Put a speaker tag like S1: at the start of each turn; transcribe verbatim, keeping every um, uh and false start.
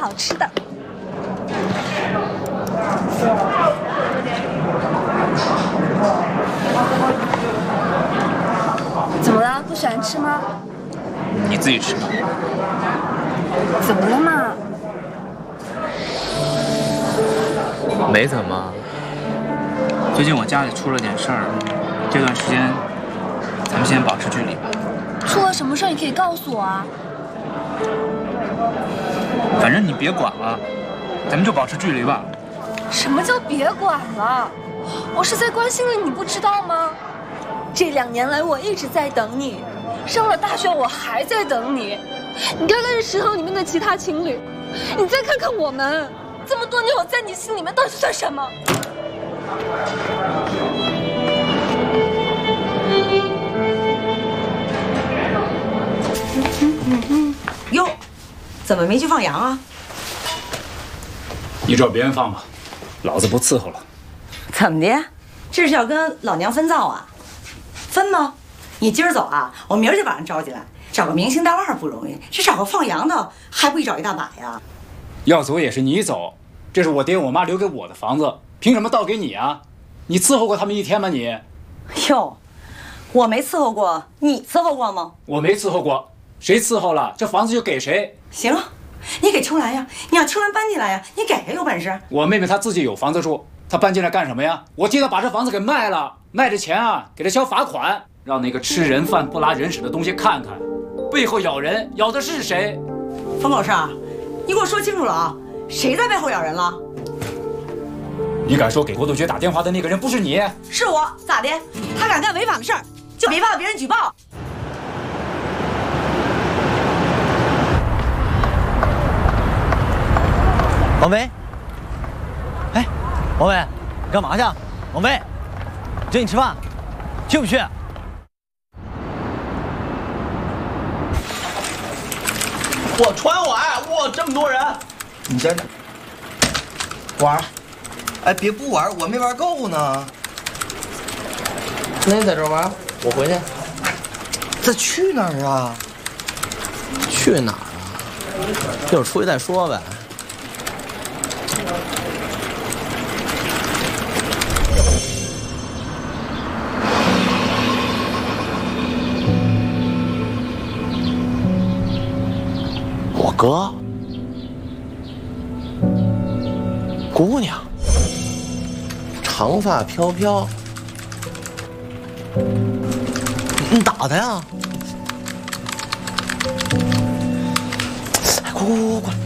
S1: 好吃的。怎么了？不喜欢吃吗？
S2: 你自己吃吧。
S1: 怎么了嘛？
S2: 没怎么。最近我家里出了点事儿，这段时间咱们先保持距离吧。
S1: 出了什么事儿？你可以告诉我啊。
S2: 反正你别管了，咱们就保持距离吧。
S1: 什么叫别管了？我是在关心你，你不知道吗？这两年来我一直在等你，上了大学我还在等你。你看看这石头里面的其他情侣，你再看看我们，这么多年我在你心里面到底算什么？
S3: 哟，怎么没去放羊啊？
S4: 你找别人放吧，老子不伺候了。
S3: 怎么的？这是要跟老娘分灶啊？分吗？你今儿走啊，我明儿就把人招进来。找个明星大腕不容易，这找个放羊的还不一找一大把呀？
S4: 要走也是你走，这是我爹我妈留给我的房子，凭什么倒给你啊？你伺候过他们一天吗你？
S3: 哟，我没伺候过，你伺候过吗？
S4: 我没伺候过，谁伺候了，这房子就给谁。
S3: 行，你给秋兰呀，你让秋兰搬进来呀，你给呀，有本事。
S4: 我妹妹她自己有房子住，她搬进来干什么呀？我替她把这房子给卖了，卖着钱啊，给她交罚款，让那个吃人饭不拉人屎的东西看看，背后咬人，咬的是谁？
S3: 冯老师，你给我说清楚了啊，谁在背后咬人了？
S4: 你敢说给郭杜鹃打电话的那个人不是你？
S3: 是我，咋的？他敢干违法的事儿，就别怕别人举报。
S5: 王菲，哎，王菲，你干嘛去？王菲，请你吃饭，去不去？
S6: 我川碗，哇，这么多人！你先玩，哎，别不玩，我没玩够呢。那你在这玩，我回去。这去哪儿啊？去哪儿啊？一会儿出去再说呗。我哥，姑娘，长发飘飘，你打他呀！哎，快快快快！